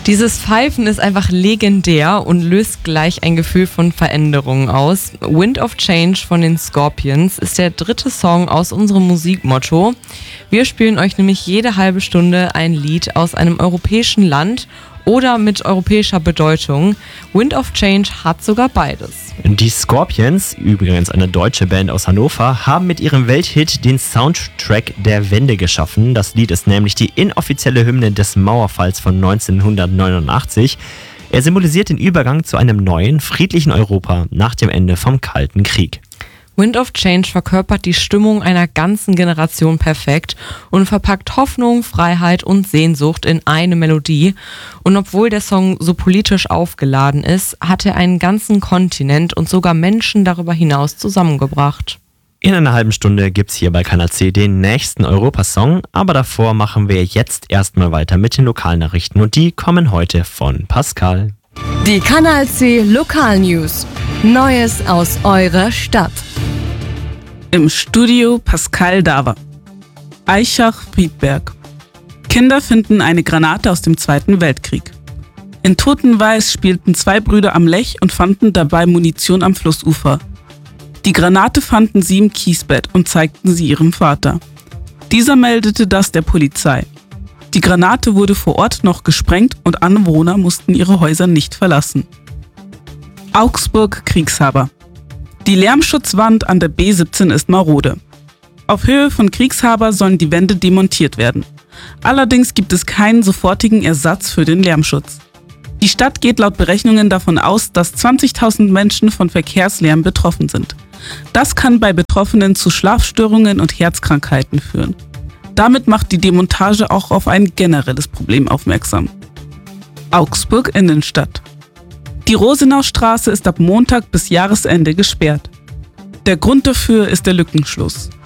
Dieses Pfeifen ist einfach legendär und löst gleich ein Gefühl von Veränderung aus. Wind of Change von den Scorpions ist der 3. Song aus unserem Musikmotto. Wir spielen euch nämlich jede halbe Stunde ein Lied aus einem europäischen Land oder mit europäischer Bedeutung. Wind of Change hat sogar beides. Die Scorpions, übrigens eine deutsche Band aus Hannover, haben mit ihrem Welthit den Soundtrack der Wende geschaffen. Das Lied ist nämlich die inoffizielle Hymne des Mauerfalls von 1989. Er symbolisiert den Übergang zu einem neuen, friedlichen Europa nach dem Ende vom Kalten Krieg. Wind of Change verkörpert die Stimmung einer ganzen Generation perfekt und verpackt Hoffnung, Freiheit und Sehnsucht in eine Melodie. Und obwohl der Song so politisch aufgeladen ist, hat er einen ganzen Kontinent und sogar Menschen darüber hinaus zusammengebracht. In einer halben Stunde gibt's hier bei Kanal C den nächsten Europasong, aber davor machen wir jetzt erstmal weiter mit den Lokalnachrichten und die kommen heute von Pascal. Die Kanal C Lokalnews. Neues aus eurer Stadt. Im Studio Pascal Daver. Aichach-Friedberg. Kinder finden eine Granate aus dem Zweiten Weltkrieg. In Totenweiß spielten 2 Brüder am Lech und fanden dabei Munition am Flussufer. Die Granate fanden sie im Kiesbett und zeigten sie ihrem Vater. Dieser meldete das der Polizei. Die Granate wurde vor Ort noch gesprengt und Anwohner mussten ihre Häuser nicht verlassen. Augsburg-Kriegshaber. Die Lärmschutzwand an der B17 ist marode. Auf Höhe von Kriegshaber sollen die Wände demontiert werden. Allerdings gibt es keinen sofortigen Ersatz für den Lärmschutz. Die Stadt geht laut Berechnungen davon aus, dass 20.000 Menschen von Verkehrslärm betroffen sind. Das kann bei Betroffenen zu Schlafstörungen und Herzkrankheiten führen. Damit macht die Demontage auch auf ein generelles Problem aufmerksam. Augsburg Innenstadt. Die Rosenaustraße ist ab Montag bis Jahresende gesperrt. Der Grund dafür ist der Lückenschluss.